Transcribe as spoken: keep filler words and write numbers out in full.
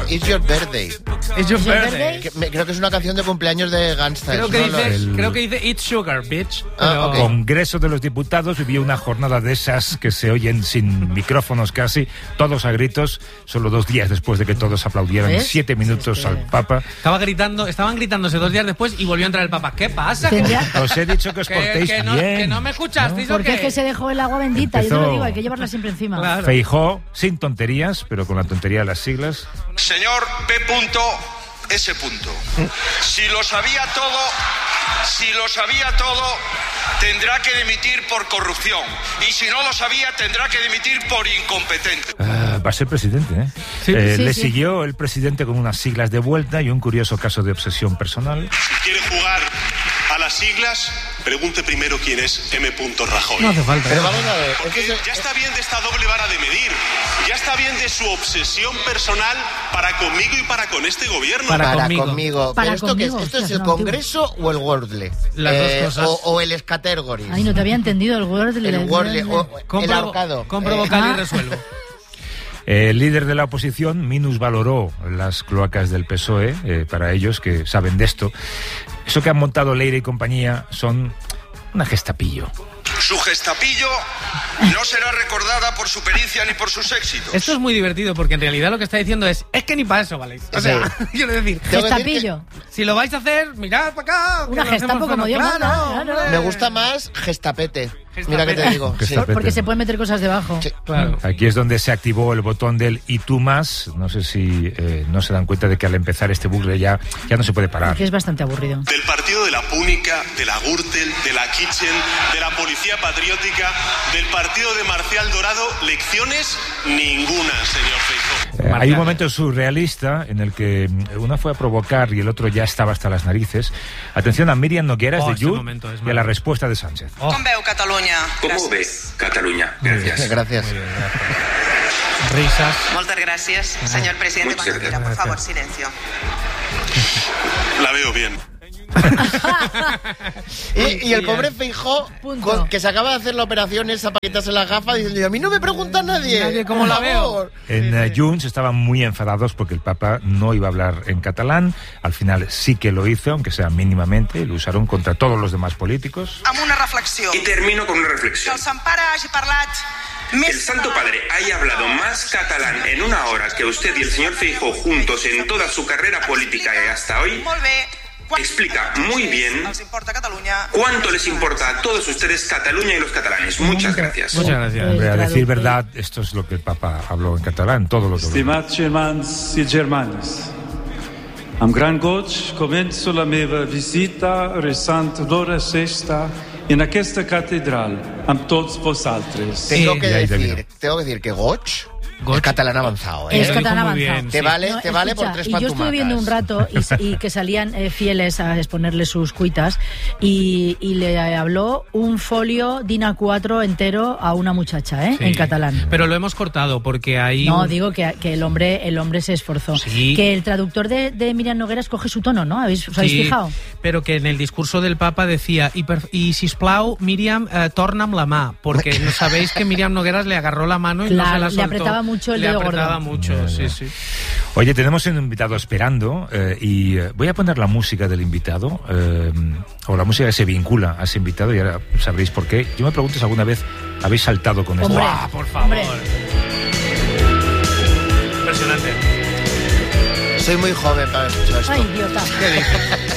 It's Your Birthday. It's Your Birthday. Que me, creo que es una canción de cumpleaños de Gangsters. Creo que, ¿no? dice, El- creo que dice It's Sugar, bitch. Ah, Pero- ok. Congreso de los Diputados vivió una jornada de esas que se oyen sin micrófonos casi, todos a gritos, solo dos días después de que todos aplaudieran ¿Ves? siete minutos Sí, sí. al Papa. Estaba gritando, estaban gritándose dos días después y volvió a entrar el Papa. ¿Qué pasa? Tendría- Os he dicho que os Que, portéis que no, bien. que no me escuchasteis, ¿o Porque qué? es que se dejó el agua bendita, yo te Empezó- lo digo, hay que llevarla siempre encima. Claro. Feijóo, sin tonterías, pero con la tontería de las siglas. Señor P. S. Si lo sabía todo, si lo sabía todo, tendrá que dimitir por corrupción. Y si no lo sabía, tendrá que dimitir por incompetente. Ah, va a ser presidente, ¿eh? Sí. Eh, Sí, le sí. siguió el presidente con unas siglas de vuelta y un curioso caso de obsesión personal. Si quiere jugar a las siglas, pregunte primero quién es M. Rajoy. No hace falta. Pero vamos a ver. Porque este es el- ya está bien de esta doble vara de medir. Ya está bien de su obsesión personal para conmigo y para con este gobierno. Para Para conmigo. conmigo. Para ¿Pero esto conmigo, qué es? ¿Esto es ostras, el no, Congreso o el Wordle? Las dos cosas. O, o el Scatergories. Ay, no te había entendido el Word. El Wordle. O el Compro- ahorcado. compro Eh, vocal y ah. resuelvo. El líder de la oposición minusvaloró las cloacas del P S O E, eh, para ellos que saben de esto. Eso que han montado Leire y compañía son una gestapillo. Su gestapillo no será recordada por su pericia ni por sus éxitos. Esto es muy divertido porque en realidad lo que está diciendo es es que ni para eso valéis. O sea, quiero decir, Tengo que decir Gestapillo. si lo vais a hacer, mirad para acá. Una que lo hacemos Gestapo como Dios claro, manda, claro. Me gusta más Gestapete. Gestapete. Mira que te digo. Sí. Gestapete. Porque se pueden meter cosas debajo. Sí. Claro. Aquí es donde se activó el botón del y tú más. No sé si eh, no se dan cuenta de que al empezar este bucle ya, ya no se puede parar. Que es bastante aburrido. Del partido de la Púnica, de la Gürtel, de la Kitchen, de la Policía Patriótica, del partido de Marcial Dorado, lecciones ninguna, señor Feijóo. Eh, hay un momento surrealista en el que mm, uno fue a provocar y el otro ya estaba hasta las narices. Atención a Miriam Nogueras Oh, de este J U momento es y a la maravilloso. respuesta de Sánchez. Oh. Com veu Catalunya? ¿Cómo ve Cataluña? Gracias. Gracias. Risas. Moltes gràcies, senyor president. Muchas Bueno, mira, por gracias. favor, silencio. La veo bien. Y, y el pobre Feijóo, Punto. con- que se acaba de hacer la operación esa para quitarse las gafas, diciendo, a mí no me pregunta nadie. Nadie, ¿cómo por la veo? favor". En eh, Junts estaban muy enfadados porque el Papa no iba a hablar en catalán. Al final sí que lo hizo, aunque sea mínimamente, y lo usaron contra todos los demás políticos. Amb una reflexió. Y termino con una Que reflexión. el Sant Pare hagi parlat més El Santo català. Padre haya hablado más catalán en una hora que usted y el señor Feijóo juntos en toda su carrera política y hasta hoy, Molt bé. Quan explica muy bien els importa Catalunya. cuánto les importa a todos ustedes Cataluña y los catalanes. Muchas gracias. Muchas gracias. Hombre, a traduce. decir verdad, esto es lo que el Papa habló en catalán, todo lo que habló. Stimați germans i germanes, amb gran goig començo la meva visita resant d'hora sexta en aquesta catedral amb tots vosaltres. Tengo Sí, que y ahí decir, terminó. tengo que decir que Goch, Goch. es catalán avanzado, ¿eh? Es Lo dijo catalán muy avanzado. bien, Te sí. vale, No, te vale escucha, por tres y yo estuve viendo un rato y, y que salían eh, fieles a exponerle sus cuitas y, y le habló un folio D I N A cuatro entero a una muchacha, ¿eh? Sí. En catalán. Pero lo hemos cortado porque hay. No, un- digo que, que el hombre el hombre se esforzó. Sí. Que el traductor de, de Miriam Nogueras coge su tono, ¿no? ¿Habéis, ¿Os habéis Sí, fijado? pero que en el discurso del Papa decía y, per, y sisplau, Miriam, eh, torna amb la mà, porque no sabéis que Miriam Nogueras le agarró la mano y no Claro, se la le soltó. apretaba mucho el Le dedo apretaba gordo. mucho, sí, sí. Oye, tenemos un invitado esperando eh, y eh, voy a poner la música del invitado, eh, o la música que se vincula a ese invitado y ahora sabréis por qué. Yo me pregunto si alguna vez habéis saltado con esto. Hombre, ¡Buah, por favor! hombre. Impresionante. Soy muy joven para escuchar esto. Ay, idiota. ¿Qué dices?